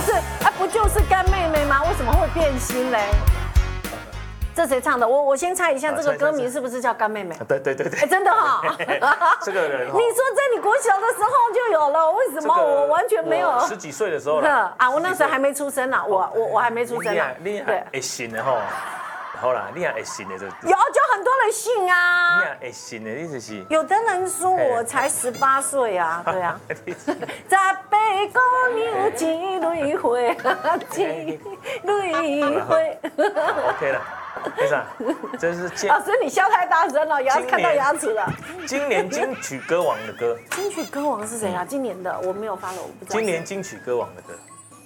不就是干妹妹吗？为什么会变心嘞？这谁唱的？我先猜一下，这个歌名是不是叫干妹妹？ 对， 真的哈。 这个人， 你说在你国小的时候就有了，为什么我完全没有 ？10几岁的时候了啊，我那时候还没出生呢，我还没出生呢。 你会信的吼，好啦，你也会信的就。 有，就很多人信啊。 你也会信的，你就是。 有的人说我才18岁啊，对啊。十八姑娘几蕊花，几蕊花。 OK 了。为啥？这是老师，你笑太大声了，看到牙齿了。 今年金曲歌王的歌。 金曲歌王是谁啊？今年的我没有发了，我不知道。 今年金曲歌王的歌，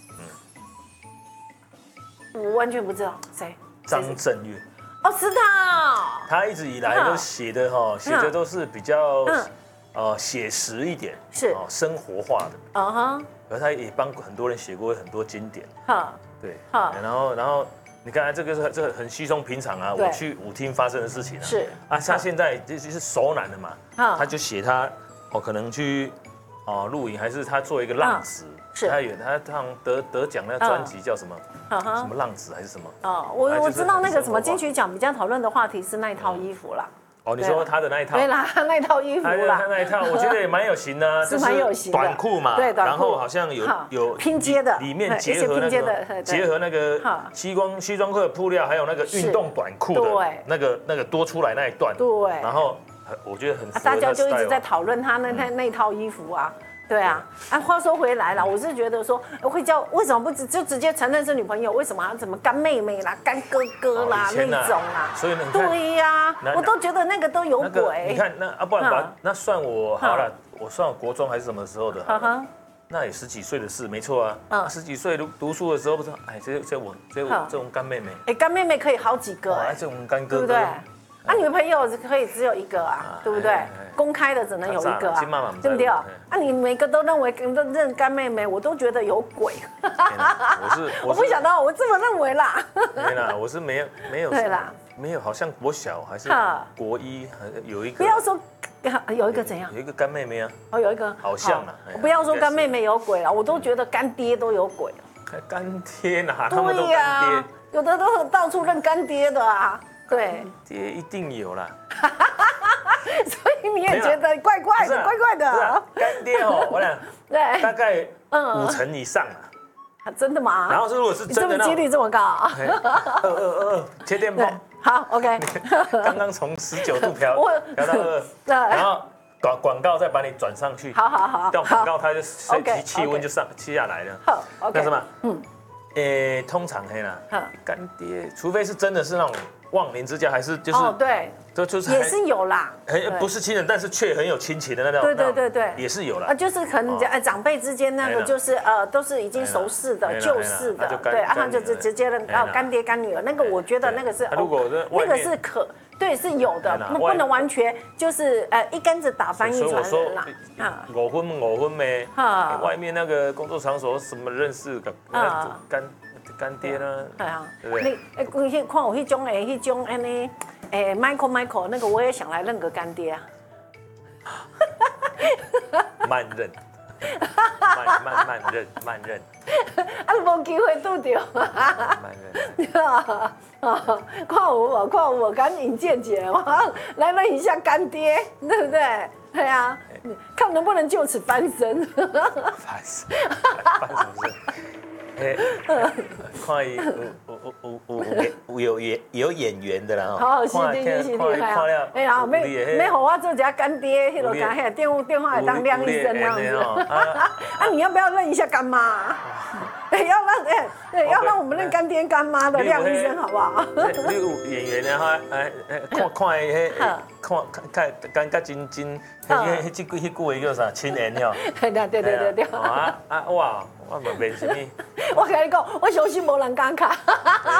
我完全不知道谁。 张震岳。 哦，是他。 他一直以来都写的都是比较写实一点，是生活化的。嗯哼。而他也帮很多人写过很多经典。对。然后。你看，这个很稀松平常啊，我去舞厅发生的事情啊。是啊，他现在就是熟男了嘛，他就写他可能去露营，还是他做一个浪子，是他得奖那专辑叫什么什么浪子还是什么？ 我知道那个什么金曲奖比较讨论的话题是那一套衣服啦。 你说他的那一套？ 对啦，那一套衣服啦， 他那一套我觉得也蛮有型的， 是蛮有型的， 短裤嘛， 对，短裤， 然后好像有拼接的， 里面结合那个西装裤的布料，还有那个运动短裤的那个多出来那一段， 对， 然后我觉得很， 大家就一直在讨论他那套衣服啊。对啊，话说回来了，我是觉得说为什么不就直接承认是女朋友？为什么要怎么干妹妹啦、干哥哥啦那种啦？ 所以对呀，我都觉得那个都有鬼。 你看不然那算我好了，我算我国中还是什么时候的？那也10几岁的事，没错啊。10几岁读书的时候不知道，这种干妹妹， 干妹妹可以好几个， 这种干哥哥， 对不对？女朋友可以只有一个啊，对不对？公开的只能有一个啊，对不对？你每个都认为认干妹妹，我都觉得有鬼。我不想到我这么认为啦。 对啦，我是没有。 对啦， 没有，好像国小还是国一有一个。 不要说有一个怎样？ 有一个干妹妹啊。 有一个。 好像啊。 不要说干妹妹有鬼了，我都觉得干爹都有鬼。 干爹哪？他们都干爹。 有的都到处认干爹的啊。对， 爹一定有啦， 所以你也觉得怪怪的，怪怪的。 干爹我想对，大概5成以上啊。 真的吗？ 然后如果是真的， 几率这么高 ？2切电风。 好 ，OK。 刚刚从19度调到2，然后广告再把你转上去。 好。 到广告它就气温就气下来了。 好 ，OK。 那什么？通常干爹，除非是真的是那种忘年之交，还是就是对，就是也是有啦， 不是亲人，但是却很有亲情的那种，对，也是有啦。 就是可能长辈之间那个就是都是已经熟识的、旧识的，对，他就直接认干爹干女儿，那个我觉得那个是那个是对，是有的，不能完全就是一竿子打翻一船人啦。 我婚呗，外面那个工作场所什么认识的干爹呢？对不对？ 你看我那种安尼，Michael 那个我也想来认个干爹啊。 慢认。慢认。 无机会拄到。 慢认。 看我赶紧见解，我来认一下干爹，对不对？对啊，看能不能就此翻身。 翻什么身？看有演员的啦吼，是，哎呀，没好我做一下干爹，迄落干电话会当亮一声这样子。你要不要认一下干妈？要让我们认干爹干妈的亮一声好不好？ 你有演员的话，看真，迄几句话叫啥？亲缘哟。 对。 哇，我嘛袂什么。 我跟你讲，我相信无人敢卡。